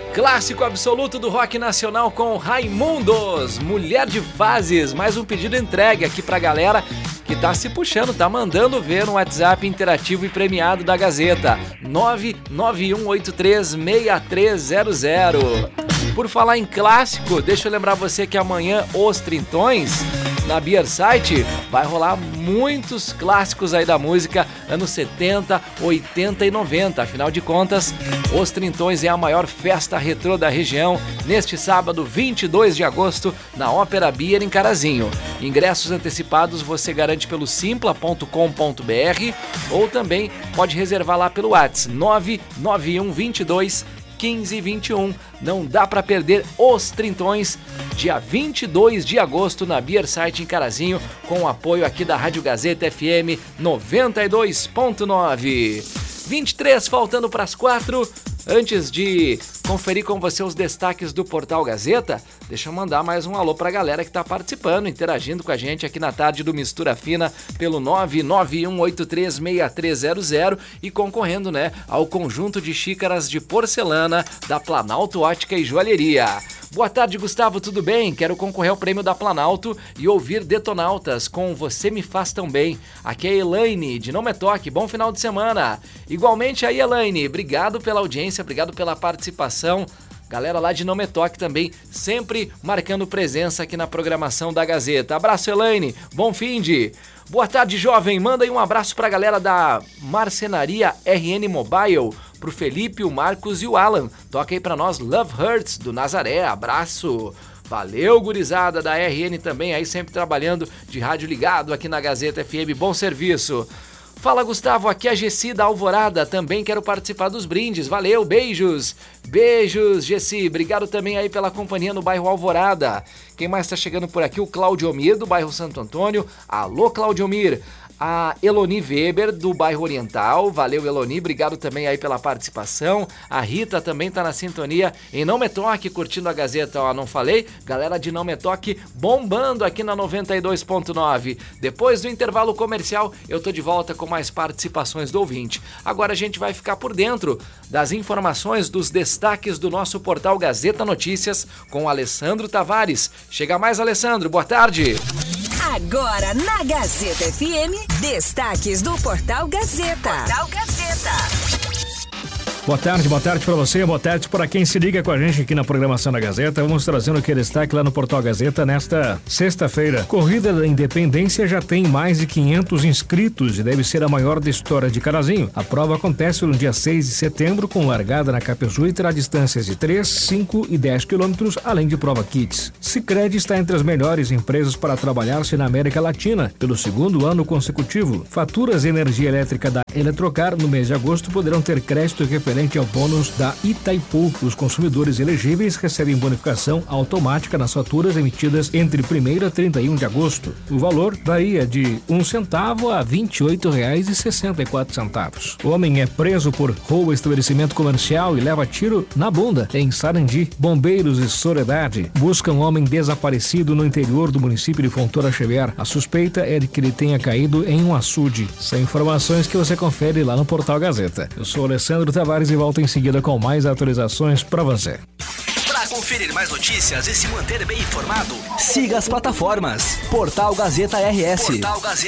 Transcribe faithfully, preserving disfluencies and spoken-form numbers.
Clássico absoluto do rock nacional com Raimundos, Mulher de Fases. Mais um pedido entregue aqui pra galera que tá se puxando, tá mandando ver no WhatsApp interativo e premiado da Gazeta, nove nove um oito três seis três zero zero. Por falar em clássico, deixa eu lembrar você que amanhã Os Trintões, na Beer Site, vai rolar muitos clássicos aí da música, anos setenta, oitenta e noventa. Afinal de contas, Os Trintões é a maior festa retrô da região, neste sábado, vinte e dois de agosto, na Ópera Beer em Carazinho. Ingressos antecipados você garante pelo simpla ponto com ponto br ou também pode reservar lá pelo WhatsApp nove nove um dois dois quinze vinte e um. Não dá para perder Os Trintões, dia vinte e dois de agosto na Beer Site em Carazinho, com o apoio aqui da Rádio Gazeta F M noventa e dois ponto nove. vinte e três faltando para as quatro. Antes de conferir com você os destaques do Portal Gazeta, deixa eu mandar mais um alô pra galera que tá participando, interagindo com a gente aqui na tarde do Mistura Fina pelo nove nove um oito três seis três zero zero e concorrendo, né, ao conjunto de xícaras de porcelana da Planalto Ótica e Joalheria. Boa tarde, Gustavo, tudo bem? Quero concorrer ao prêmio da Planalto e ouvir Detonautas com Você Me Faz Tão Bem. Aqui é a Elaine, de Não Me Toque, bom final de semana. Igualmente aí, Elaine, obrigado pela audiência, obrigado pela participação. Galera lá de Não Me Toque também, sempre marcando presença aqui na programação da Gazeta. Abraço, Elaine, bom finde. Boa tarde, jovem, manda aí um abraço pra galera da Marcenaria R N Mobile, pro Felipe, o Marcos e o Alan. Toca aí pra nós Love Hurts, do Nazaré, abraço. Valeu, gurizada da R N também, aí sempre trabalhando de rádio ligado aqui na Gazeta F M, bom serviço. Fala, Gustavo, aqui é a Gessi da Alvorada, também quero participar dos brindes, valeu, beijos. Beijos, Gessi, obrigado também aí pela companhia no bairro Alvorada. Quem mais tá chegando por aqui? O Claudiomir, do bairro Santo Antônio. Alô, Claudiomir. A Eloni Weber, do bairro Oriental. Valeu, Eloni, obrigado também aí pela participação. A Rita também tá na sintonia em Não Me Toque, curtindo a Gazeta, ó, não falei? Galera de Não Me Toque bombando aqui na noventa e dois ponto nove. Depois do intervalo comercial, eu tô de volta com mais participações do ouvinte. Agora a gente vai ficar por dentro das informações, dos destaques do nosso portal Gazeta Notícias com o Alessandro Tavares. Chega mais, Alessandro, boa tarde. Agora na Gazeta F M, destaques do Portal Gazeta. Portal Gazeta. Boa tarde, boa tarde para você, boa tarde para quem se liga com a gente aqui na programação da Gazeta. Vamos trazendo aqui destaque lá no Portal Gazeta nesta sexta-feira. Corrida da Independência já tem mais de quinhentos inscritos e deve ser a maior da história de Carazinho. A prova acontece no dia seis de setembro, com largada na Capesu e terá distâncias de três, cinco e dez quilômetros, além de prova kits. Sicredi está entre as melhores empresas para trabalhar-se na América Latina, pelo segundo ano consecutivo. Faturas de energia elétrica da Eletrocar no mês de agosto poderão ter crédito referente ao bônus da Itaipu. Os consumidores elegíveis recebem bonificação automática nas faturas emitidas entre primeiro a trinta e um de agosto. O valor varia de um centavo a vinte e oito reais e sessenta e quatro centavos. O homem é preso por roubo a estabelecimento comercial e leva tiro na bunda em Sarandi. Bombeiros e Soledade buscam um homem desaparecido no interior do município de Fontoura Xavier. A suspeita é de que ele tenha caído em um açude. São informações que você confere lá no Portal Gazeta. Eu sou Alessandro Tavares e volto em seguida com mais atualizações para você. Para conferir mais notícias e se manter bem informado, siga as plataformas Portal Gazeta R S. Portal Gazeta